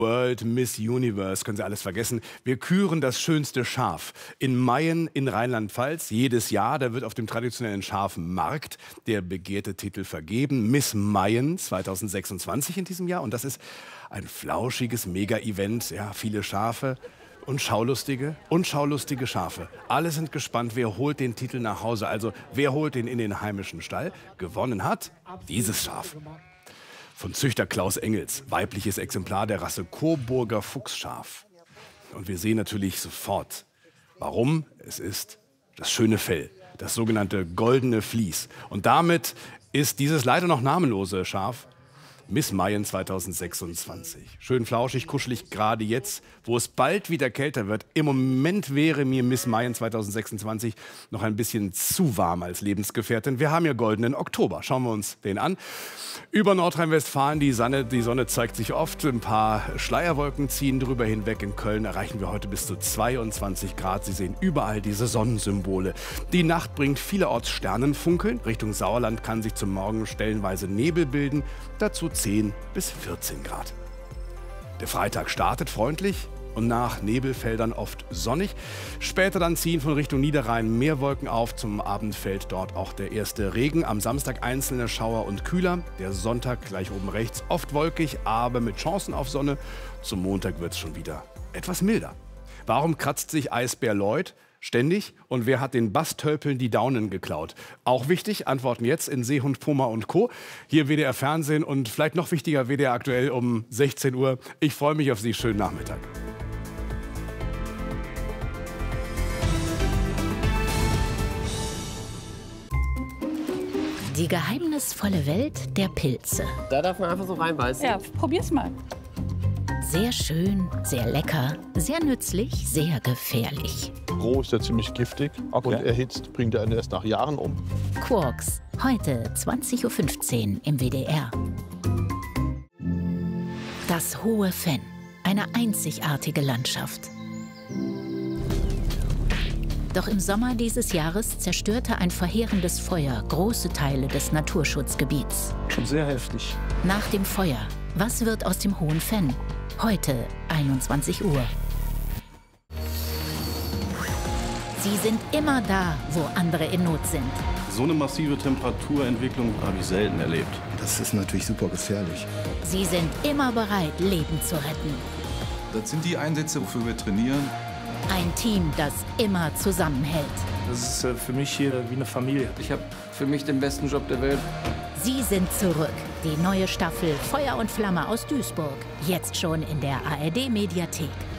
World, Miss Universe, können Sie alles vergessen. Wir küren das schönste Schaf in Mayen in Rheinland-Pfalz. Jedes Jahr, da wird auf dem traditionellen Schafenmarkt der begehrte Titel vergeben. Miss Mayen 2026 in diesem Jahr. Und das ist ein flauschiges Mega-Event. Ja, viele Schafe und schaulustige Schafe. Alle sind gespannt, wer holt den Titel nach Hause. Also, wer holt den in den heimischen Stall? Gewonnen hat dieses Schaf. Von Züchter Klaus Engels, weibliches Exemplar der Rasse Coburger Fuchsschaf. Und wir sehen natürlich sofort, warum. Es ist das schöne Fell, das sogenannte goldene Vlies. Und damit ist dieses leider noch namenlose Schaf Miss Mayen 2026. Schön flauschig, kuschelig, gerade jetzt, wo es bald wieder kälter wird. Im Moment wäre mir Miss Mayen 2026 noch ein bisschen zu warm als Lebensgefährtin. Wir haben ja goldenen Oktober. Schauen wir uns den an. Über Nordrhein-Westfalen, die Sonne zeigt sich oft. Ein paar Schleierwolken ziehen drüber hinweg. In Köln erreichen wir heute bis zu 22 Grad. Sie sehen überall diese Sonnensymbole. Die Nacht bringt vielerorts Sternenfunkeln. Richtung Sauerland kann sich zum Morgen stellenweise Nebel bilden. Dazu 10 bis 14 Grad. Der Freitag startet freundlich und nach Nebelfeldern oft sonnig. Später dann ziehen von Richtung Niederrhein mehr Wolken auf. Zum Abend fällt dort auch der erste Regen. Am Samstag einzelne Schauer und kühler. Der Sonntag gleich oben rechts oft wolkig, aber mit Chancen auf Sonne. Zum Montag wird es schon wieder etwas milder. Warum kratzt sich Eisbär Lloyd ständig? Und wer hat den Bastölpeln die Daunen geklaut? Auch wichtig, Antworten jetzt in Seehund, Puma und Co. Hier WDR Fernsehen und vielleicht noch wichtiger WDR aktuell um 16 Uhr. Ich freue mich auf Sie. Schönen Nachmittag. Die geheimnisvolle Welt der Pilze. Da darf man einfach so reinbeißen. Ja, probier's mal. Sehr schön, sehr lecker, sehr nützlich, sehr gefährlich. Roh ist er ziemlich giftig und erhitzt bringt er einen erst nach Jahren um. Quarks, heute 20:15 Uhr im WDR. Das hohe Fenn, eine einzigartige Landschaft. Doch im Sommer dieses Jahres zerstörte ein verheerendes Feuer große Teile des Naturschutzgebiets. Schon sehr heftig. Nach dem Feuer, was wird aus dem hohen Fenn? Heute 21 Uhr. Sie sind immer da, wo andere in Not sind. So eine massive Temperaturentwicklung habe ich selten erlebt. Das ist natürlich super gefährlich. Sie sind immer bereit, Leben zu retten. Das sind die Einsätze, wofür wir trainieren. Ein Team, das immer zusammenhält. Das ist für mich hier wie eine Familie. Ich habe für mich den besten Job der Welt. Sie sind zurück. Die neue Staffel Feuer und Flamme aus Duisburg. Jetzt schon in der ARD-Mediathek.